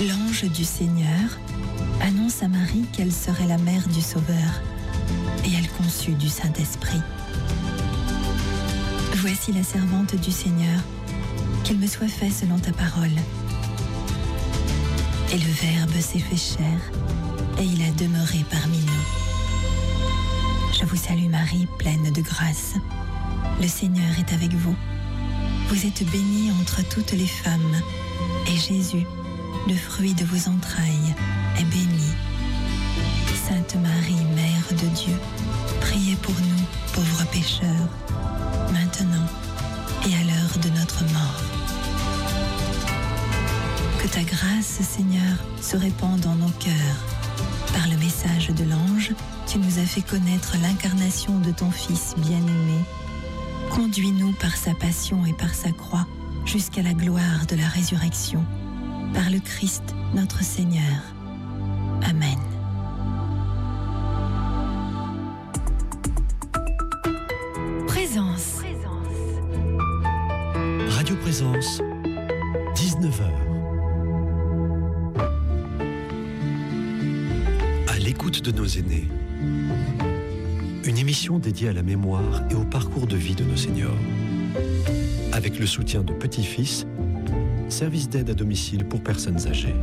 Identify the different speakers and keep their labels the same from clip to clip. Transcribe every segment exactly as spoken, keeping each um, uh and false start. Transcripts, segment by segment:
Speaker 1: L'ange du Seigneur annonce à Marie qu'elle serait la mère du Sauveur, et elle conçut du Saint-Esprit. Voici la servante du Seigneur, qu'il me soit fait selon ta parole. Et le Verbe s'est fait chair, et il a demeuré parmi nous. Je vous salue Marie, pleine de grâce. Le Seigneur est avec vous. Vous êtes bénie entre toutes les femmes, et Jésus, le fruit de vos entrailles, est béni. Sainte Marie, Mère de Dieu, priez pour nous, pauvres pécheurs, maintenant et à l'heure de notre mort. Que ta grâce, Seigneur, se répande dans nos cœurs. Par le message de l'ange, tu nous as fait connaître l'incarnation de ton Fils bien-aimé. Conduis-nous par sa passion et par sa croix jusqu'à la gloire de la résurrection. Par le Christ, notre Seigneur. Amen. Présence.
Speaker 2: Radio Présence, dix-neuf heures. À l'écoute de nos aînés. Une émission dédiée à la mémoire et au parcours de vie de nos seniors. Avec le soutien de Petit-Fils, service d'aide à domicile pour personnes âgées.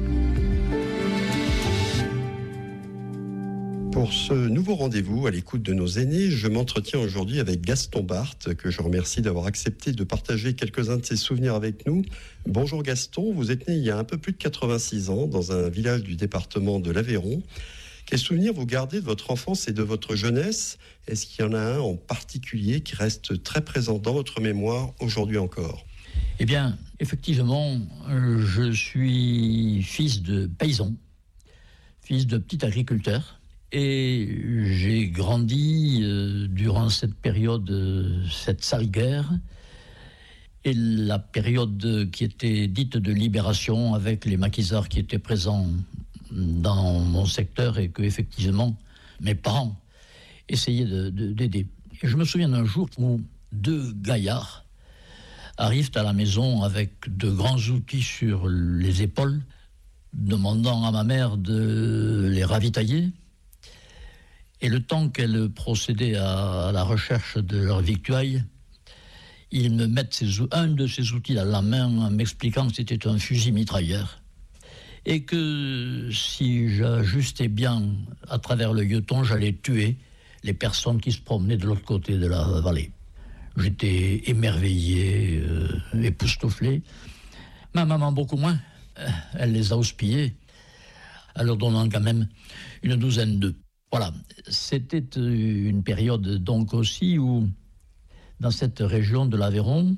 Speaker 3: Pour ce nouveau rendez-vous à l'écoute de nos aînés, je m'entretiens aujourd'hui avec Gaston Barthes, que je remercie d'avoir accepté de partager quelques-uns de ses souvenirs avec nous. Bonjour Gaston, vous êtes né il y a un peu plus de quatre-vingt-six ans dans un village du département de l'Aveyron. Quels souvenirs vous gardez de votre enfance et de votre jeunesse ? Est-ce qu'il y en a un en particulier qui reste très présent dans votre mémoire aujourd'hui encore ?
Speaker 4: Eh bien, effectivement, je suis fils de paysan, fils de petit agriculteur. Et j'ai grandi euh, durant cette période, euh, cette sale guerre, et la période qui était dite de libération avec les maquisards qui étaient présents dans mon secteur et que, effectivement, mes parents essayaient de, de, d'aider. Et je me souviens d'un jour où deux gaillards arrivent à la maison avec de grands outils sur les épaules, demandant à ma mère de les ravitailler. Et le temps qu'elle procédait à, à la recherche de leur victuailles, ils me mettent ces, un de ces outils à la main en m'expliquant que c'était un fusil mitrailleur et que si j'ajustais bien à travers le gueuleton, j'allais tuer les personnes qui se promenaient de l'autre côté de la vallée. J'étais émerveillé, euh, époustouflé. Ma maman beaucoup moins. Elle les a houspillés, en leur donnant quand même une douzaine d'œufs. Voilà, c'était une période donc aussi où, dans cette région de l'Aveyron,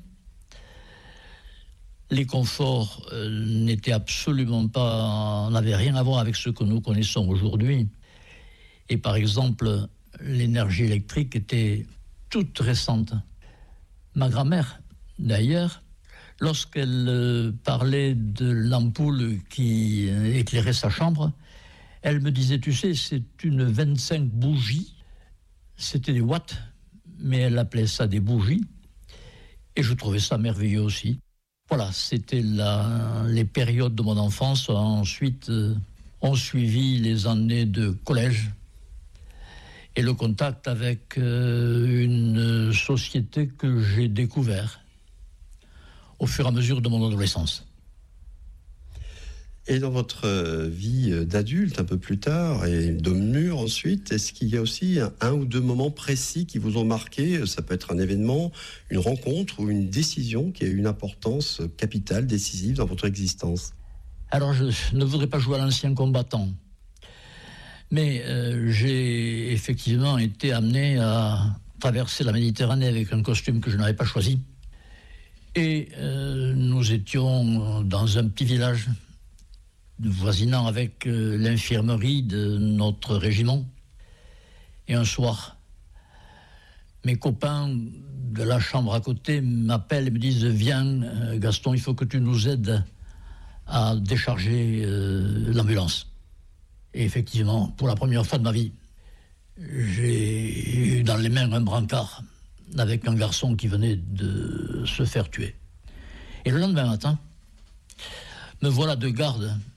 Speaker 4: les conforts euh, n'étaient absolument pas, n'avaient rien à voir avec ce que nous connaissons aujourd'hui. Et par exemple, l'énergie électrique était toute récente. Ma grand-mère, d'ailleurs, lorsqu'elle euh, parlait de l'ampoule qui éclairait sa chambre, elle me disait, tu sais, c'est une vingt-cinq bougies. C'était des watts, mais elle appelait ça des bougies. Et je trouvais ça merveilleux aussi. Voilà, c'était la, les périodes de mon enfance. Ensuite, euh, ont suivi les années de collège et le contact avec euh, une société que j'ai découvert au fur et à mesure de mon adolescence.
Speaker 3: Et dans votre vie d'adulte, un peu plus tard, et d'homme mûr ensuite, est-ce qu'il y a aussi un, un ou deux moments précis qui vous ont marqué ? Ça peut être un événement, une rencontre ou une décision qui a eu une importance capitale, décisive dans votre existence.
Speaker 4: Alors, je ne voudrais pas jouer à l'ancien combattant, mais euh, j'ai effectivement été amené à traverser la Méditerranée avec un costume que je n'avais pas choisi. Et euh, nous étions dans un petit village voisinant avec euh, l'infirmerie de notre régiment. Et un soir, mes copains de la chambre à côté m'appellent et me disent « Viens, euh, Gaston, il faut que tu nous aides à décharger euh, l'ambulance. » Et effectivement, pour la première fois de ma vie, j'ai eu dans les mains un brancard avec un garçon qui venait de se faire tuer. Et le lendemain matin, me voilà de garde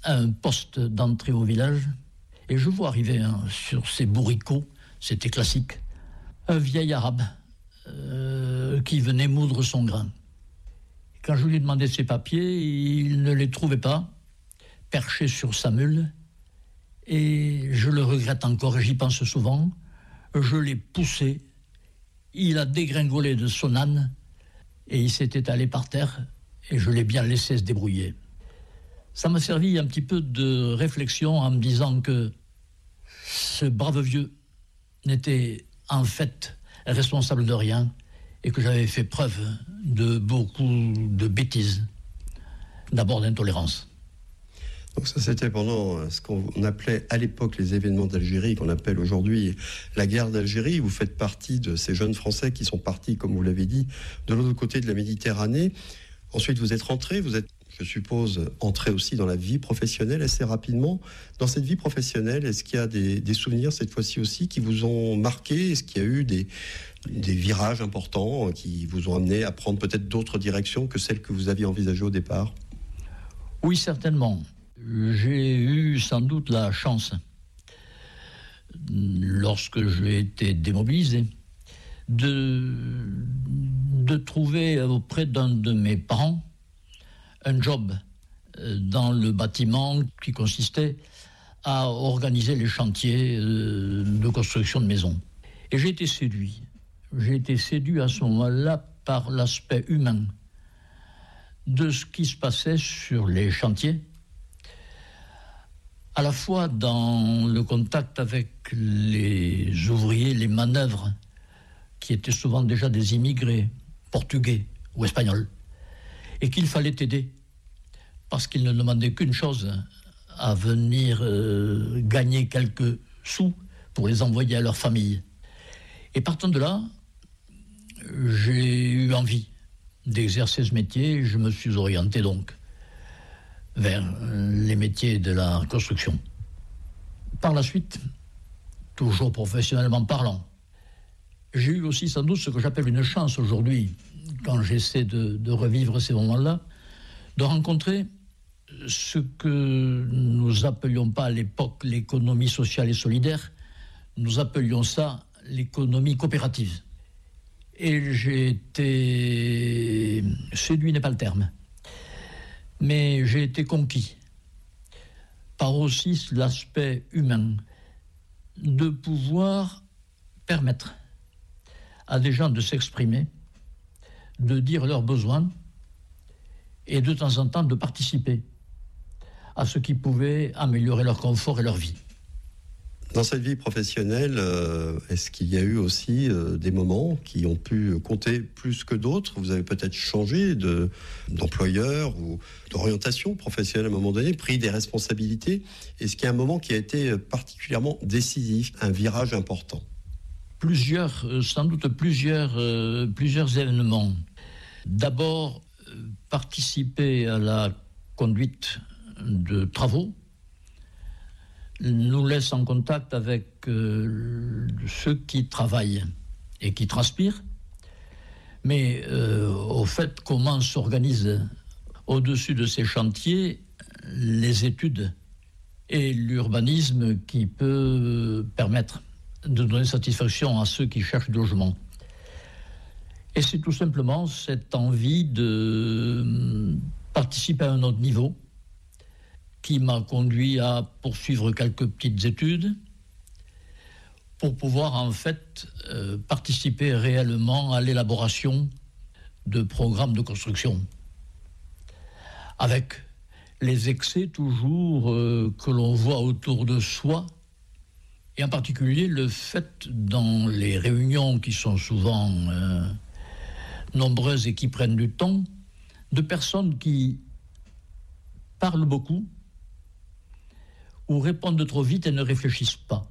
Speaker 4: à un poste d'entrée au village et je vois arriver hein, sur ces bourricots, c'était classique, un vieil arabe euh, qui venait moudre son grain. Quand je lui ai demandé ses papiers, il ne les trouvait pas, perché sur sa mule, et je le regrette encore et j'y pense souvent. Je l'ai poussé, il a dégringolé de son âne et il s'est étalé par terre et je l'ai bien laissé se débrouiller. Ça m'a servi un petit peu de réflexion en me disant que ce brave vieux n'était en fait responsable de rien et que j'avais fait preuve de beaucoup de bêtises, d'abord d'intolérance.
Speaker 3: Donc ça, c'était pendant ce qu'on appelait à l'époque les événements d'Algérie, qu'on appelle aujourd'hui la guerre d'Algérie. Vous faites partie de ces jeunes Français qui sont partis, comme vous l'avez dit, de l'autre côté de la Méditerranée. Ensuite, vous êtes rentré, vous êtes, je suppose, entré aussi dans la vie professionnelle assez rapidement. Dans cette vie professionnelle, est-ce qu'il y a des, des souvenirs, cette fois-ci aussi, qui vous ont marqué ? Est-ce qu'il y a eu des, des virages importants qui vous ont amené à prendre peut-être d'autres directions que celles que vous aviez envisagées au départ ?
Speaker 4: Oui, certainement. J'ai eu sans doute la chance, lorsque j'ai été démobilisé, de, de trouver auprès d'un de mes parents un job dans le bâtiment qui consistait à organiser les chantiers de construction de maisons. Et j'ai été séduit. J'ai été séduit à ce moment-là par l'aspect humain de ce qui se passait sur les chantiers, à la fois dans le contact avec les ouvriers, les manœuvres, qui étaient souvent déjà des immigrés, portugais ou espagnols, et qu'il fallait aider, parce qu'ils ne demandaient qu'une chose, à venir euh, gagner quelques sous pour les envoyer à leur famille. Et partant de là, j'ai eu envie d'exercer ce métier, je me suis orienté donc vers les métiers de la construction. Par la suite, toujours professionnellement parlant, j'ai eu aussi sans doute ce que j'appelle une chance aujourd'hui, quand j'essaie de, de revivre ces moments-là, de rencontrer ce que nous appelions pas à l'époque l'économie sociale et solidaire, nous appelions ça l'économie coopérative. Et j'ai été séduit n'est pas le terme, mais j'ai été conquis par aussi l'aspect humain de pouvoir permettre à des gens de s'exprimer, de dire leurs besoins et de temps en temps de participer à ce qui pouvait améliorer leur confort et leur vie.
Speaker 3: Dans cette vie professionnelle, euh, est-ce qu'il y a eu aussi euh, des moments qui ont pu compter plus que d'autres ? Vous avez peut-être changé de, d'employeur ou d'orientation professionnelle à un moment donné, pris des responsabilités. Est-ce qu'il y a un moment qui a été particulièrement décisif, un virage important ?
Speaker 4: Plusieurs, euh, sans doute plusieurs, euh, plusieurs événements. D'abord, euh, participer à la conduite de travaux nous laisse en contact avec euh, ceux qui travaillent et qui transpirent, mais euh, au fait comment s'organisent au-dessus de ces chantiers les études et l'urbanisme qui peut permettre de donner satisfaction à ceux qui cherchent du logement. Et c'est tout simplement cette envie de participer à un autre niveau qui m'a conduit à poursuivre quelques petites études pour pouvoir en fait euh, participer réellement à l'élaboration de programmes de construction. Avec les excès toujours euh, que l'on voit autour de soi, et en particulier le fait dans les réunions qui sont souvent euh, nombreuses et qui prennent du temps, de personnes qui parlent beaucoup, ou répondent trop vite et ne réfléchissent pas.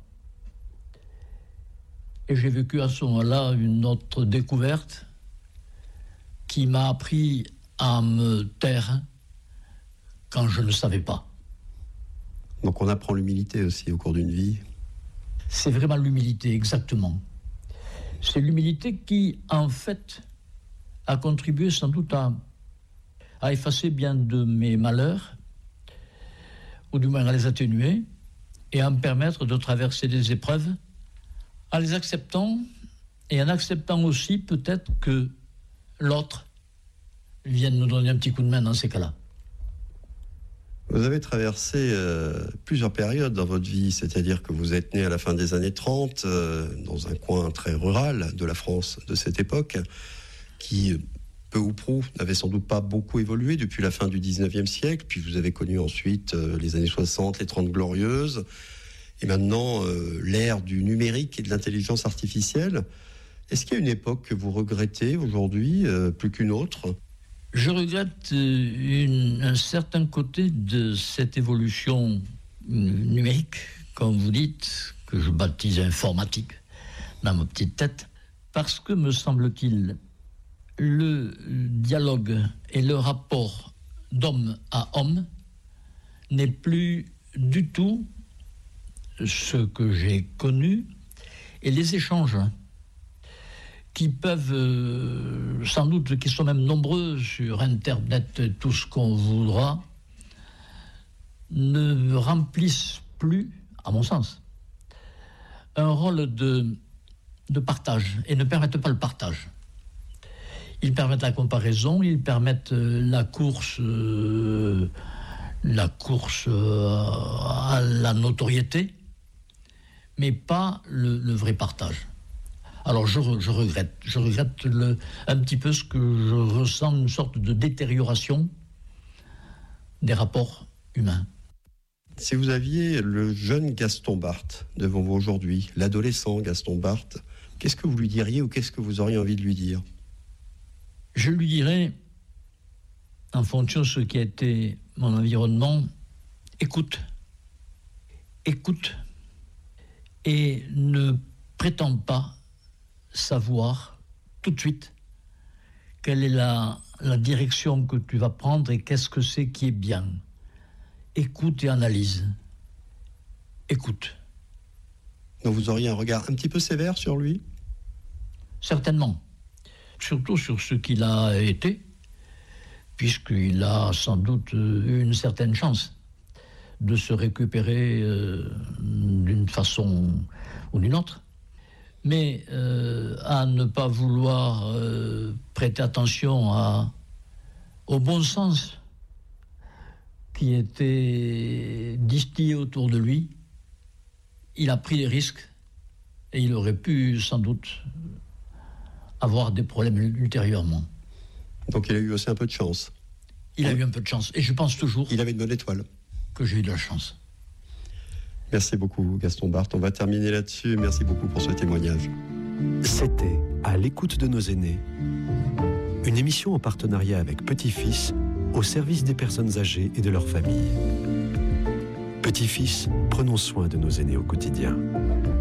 Speaker 4: Et j'ai vécu à ce moment-là une autre découverte qui m'a appris à me taire quand je ne savais pas.
Speaker 3: Donc on apprend l'humilité aussi au cours d'une vie.
Speaker 4: C'est vraiment l'humilité, exactement. C'est l'humilité qui, en fait, a contribué sans doute à, à effacer bien de mes malheurs, ou du moins à les atténuer, et à me permettre de traverser des épreuves en les acceptant et en acceptant aussi peut-être que l'autre vienne nous donner un petit coup de main dans ces cas-là.
Speaker 3: Vous avez traversé euh, plusieurs périodes dans votre vie, c'est-à-dire que vous êtes né à la fin des années trente, euh, dans un coin très rural de la France de cette époque, qui, peu ou prou, n'avait sans doute pas beaucoup évolué depuis la fin du dix-neuvième siècle, puis vous avez connu ensuite euh, les années soixante, les trente glorieuses, et maintenant euh, l'ère du numérique et de l'intelligence artificielle. Est-ce qu'il y a une époque que vous regrettez aujourd'hui, euh, plus qu'une autre ?
Speaker 4: Je regrette une, un certain côté de cette évolution numérique, comme vous dites, que je baptise informatique dans ma petite tête, parce que, me semble-t-il, le dialogue et le rapport d'homme à homme n'est plus du tout ce que j'ai connu, et les échanges qui peuvent, euh, sans doute, qui sont même nombreux sur Internet, tout ce qu'on voudra, ne remplissent plus, à mon sens, un rôle de, de partage, et ne permettent pas le partage. Ils permettent la comparaison, ils permettent la course, euh, la course euh, à la notoriété, mais pas le, le vrai partage. Alors je, je regrette, je regrette le, un petit peu ce que je ressens, une sorte de détérioration des rapports humains.
Speaker 3: Si vous aviez le jeune Gaston Barthes devant vous aujourd'hui, l'adolescent Gaston Barthes, qu'est-ce que vous lui diriez ou qu'est-ce que vous auriez envie de lui dire ?
Speaker 4: Je lui dirais, en fonction de ce qui a été mon environnement, écoute, écoute, et ne prétends pas savoir tout de suite quelle est la, la direction que tu vas prendre et qu'est-ce que c'est qui est bien. Écoute et analyse. Écoute.
Speaker 3: Donc vous auriez un regard un petit peu sévère sur lui ?
Speaker 4: Certainement. Surtout sur ce qu'il a été, puisqu'il a sans doute eu une certaine chance de se récupérer euh, d'une façon ou d'une autre. Mais euh, à ne pas vouloir euh, prêter attention à, au bon sens qui était distillé autour de lui, il a pris des risques et il aurait pu sans doute avoir des problèmes ultérieurement.
Speaker 3: Donc il a eu aussi un peu de chance.
Speaker 4: Il a eu un peu de chance. Et je pense toujours...
Speaker 3: Il avait une bonne étoile.
Speaker 4: Que j'ai eu de la chance.
Speaker 3: Merci beaucoup Gaston Barthes. On va terminer là-dessus. Merci beaucoup pour ce témoignage.
Speaker 2: C'était À l'écoute de nos aînés, une émission en partenariat avec Petit-Fils au service des personnes âgées et de leurs familles. Petit-Fils, prenons soin de nos aînés au quotidien.